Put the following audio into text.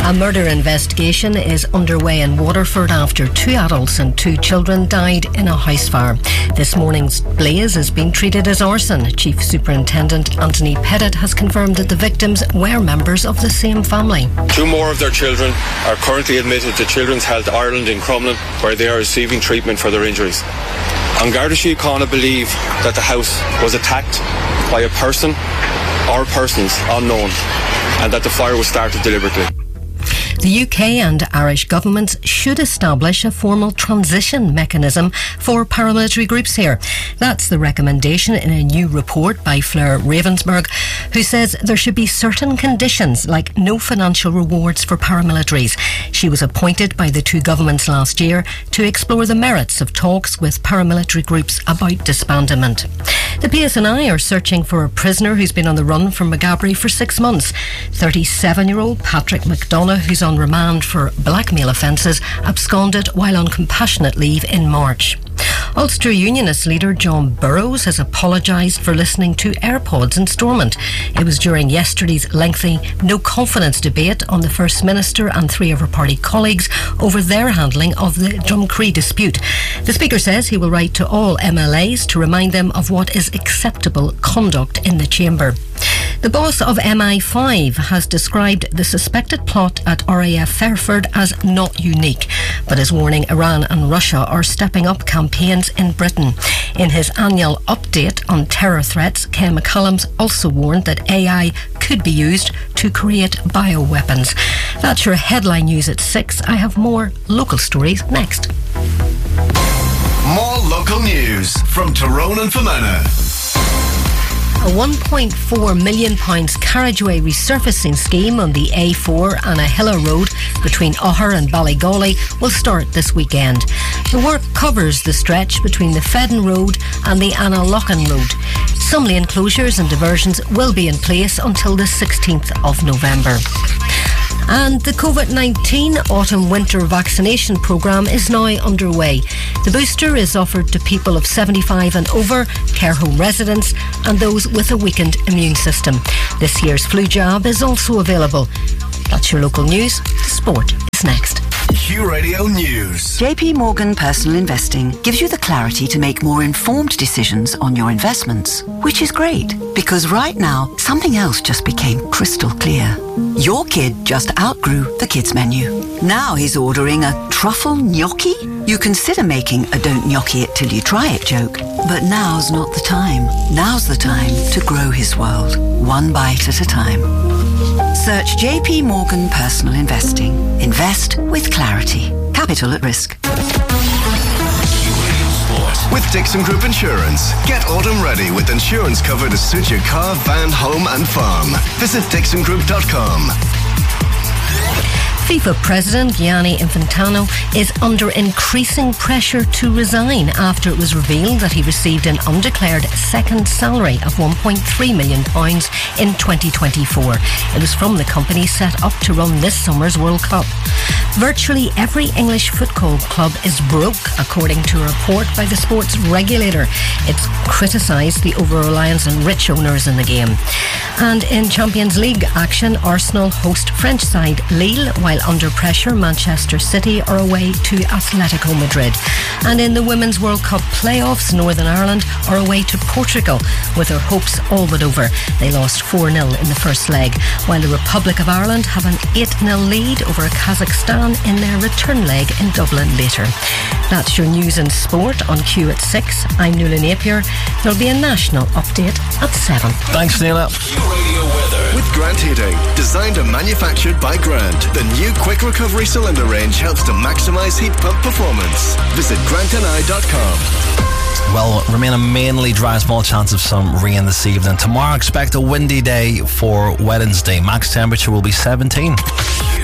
A murder investigation is underway in Waterford after 2 adults and 2 children died in a house fire. This morning's blaze has been treated as arson. Chief Superintendent Anthony Pettit has confirmed that the victims were members of the same family. 2 more of their children are currently admitted to Children's Health Ireland in Crumlin, where they are receiving treatment for their injuries. An Garda Síochána believe that the house was attacked by a person or persons unknown, and that the fire was started deliberately. The UK and Irish governments should establish a formal transition mechanism for paramilitary groups here. That's the recommendation in a new report by Fleur Ravensburg, who says there should be certain conditions like no financial rewards for paramilitaries. She was appointed by the 2 governments last year to explore the merits of talks with paramilitary groups about disbandment. The PSNI are searching for a prisoner who's been on the run from Maghaberry for 6 months. 37-year-old Patrick McDonough, who's on remand for blackmail offences, absconded while on compassionate leave in March. Ulster Unionist leader John Burrows has apologised for listening to AirPods in Stormont. It was during yesterday's lengthy no-confidence debate on the First Minister and 3 of her party colleagues over their handling of the Drumcree dispute. The Speaker says he will write to all MLAs to remind them of what is acceptable conduct in the chamber. The boss of MI5 has described the suspected plot at RAF Fairford as not unique, but is warning Iran and Russia are stepping up campaigns in Britain. In his annual update on terror threats, Ken McCallum's also warned that AI could be used to create bioweapons. That's your headline news at 6. I have more local stories next. More local news from Tyrone and Fermanagh. A £1.4 million carriageway resurfacing scheme on the A4 Annahilla Road between Oher and Ballygawley will start this weekend. The work covers the stretch between the Fedden Road and the Annalochen Road. Some lane closures and diversions will be in place until the 16th of November. And the COVID-19 autumn-winter vaccination programme is now underway. The booster is offered to people of 75 and over, care home residents and those with a weakened immune system. This year's flu jab is also available. That's your local news. Sport is next. Q Radio News. JP Morgan Personal Investing gives you the clarity to make more informed decisions on your investments, which is great because right now something else just became crystal clear. Your kid just outgrew the kids menu. Now he's ordering a truffle gnocchi? You consider making a don't gnocchi it till you try it joke, but now's not the time. Now's the time to grow his world, one bite at a time. Search JP Morgan Personal Investing. Invest with clarity. Capital at risk. With Dixon Group Insurance, get autumn ready with insurance cover to suit your car, van, home and farm. Visit dixongroup.com. FIFA President Gianni Infantino is under increasing pressure to resign after it was revealed that he received an undeclared second salary of £1.3 million in 2024. It was from the company set up to run this summer's World Cup. Virtually every English football club is broke, according to a report by the sports regulator. It's criticised the over-reliance on rich owners in the game. And in Champions League action, Arsenal host French side Lille, while under pressure, Manchester City are away to Atletico Madrid. And in the Women's World Cup playoffs, Northern Ireland are away to Portugal, with their hopes all but over. They lost 4-0 in the first leg, while the Republic of Ireland have an 8-0 lead over Kazakhstan in their return leg in Dublin later. That's your news and sport on Q at 6. I'm Nuala Napier. There'll be a national update at 7. Thanks, Neela. Radio weather with Grant Heating, designed and manufactured by Grant. The new quick recovery cylinder range helps to maximise heat pump performance. Visit grantandI.com. Well, remain a mainly dry, small chance of some rain this evening. Tomorrow, expect a windy day for Wednesday. Max temperature will be 17.